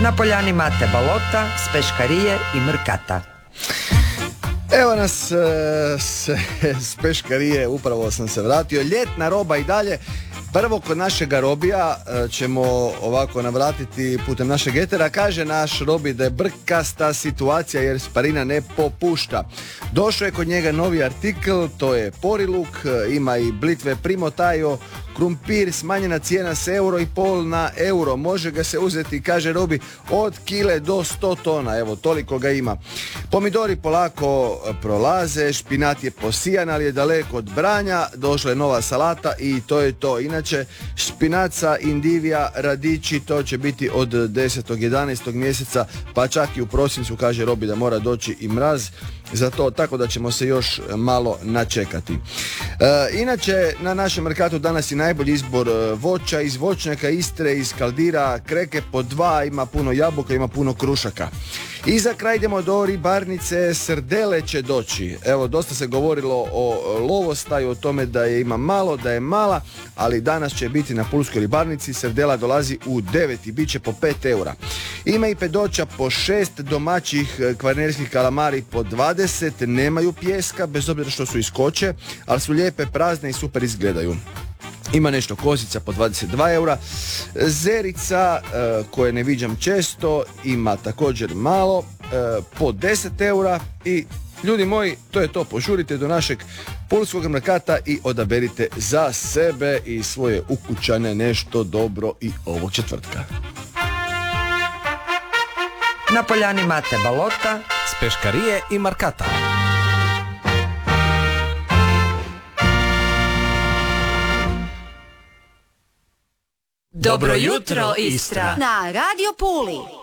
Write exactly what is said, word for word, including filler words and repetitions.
Na poljani Mate Balota, s peškarije i Mrkata. Evo nas e, se, s peškarije, upravo sam se vratio. Ljetna roba i dalje. Prvo kod našega Robija e, ćemo ovako navratiti putem našeg etera. Kaže naš Robi da je brkasta situacija jer Sparina ne popušta. Došao je kod njega novi artikl, to je Poriluk, e, ima i blitve Primotajo, krumpir, smanjena cijena s euro i pol na euro. Može ga se uzeti, kaže Robi, od kile do sto tona. Evo, toliko ga ima. Pomidori polako prolaze, špinat je posijan, ali je daleko od branja. Došla je nova salata i to je to. Inače, špinaca, indivija, radići, to će biti od desetog jedanaestog mjeseca, pa čak i u prosincu, kaže Robi, da mora doći i mraz za to, tako da ćemo se još malo načekati. E, inače, na našem Merkatu danas je najbolji izbor voća iz voćnjaka Istre, iz Kaldira, kreke po dva, ima puno jabuka, ima puno krušaka. I za kraj idemo do ribarnice, srdele će doći. Evo, dosta se govorilo o lovostaju, o tome da je ima malo, da je mala, ali danas će biti na pulskoj ribarnici, srdela dolazi u devet i bit će po pet eura. Ima i pedoća po šest, domaćih kvarnerskih kalamari po dvadeset, nemaju pjeska, bez obzira što su iz koče, ali su lijepe, prazne i super izgledaju. Ima nešto kozica po dvadeset dva eura, zerica e, koje ne viđam često, ima također malo, e, po deset eura i ljudi moji, to je to, požurite do našeg pulskog Merkata i odaberite za sebe i svoje ukućane nešto dobro i ovog četvrtka. Na poljani Mate Balota, s peškarije i Markata. Dobro jutro, Istra! Na Radio Puli.